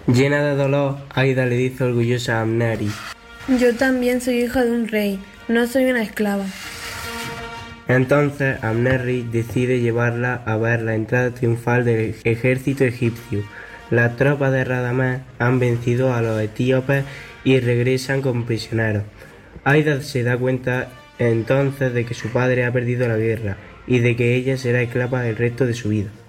Llena de dolor, Aida le dice orgullosa a Amneris: Yo también soy hija de un rey, no soy una esclava. Entonces Amneris decide llevarla a ver la entrada triunfal del ejército egipcio. Las tropas de Radamés han vencido a los etíopes y regresan con prisioneros. Aida se da cuenta entonces de que su padre ha perdido la guerra y de que ella será esclava el resto de su vida.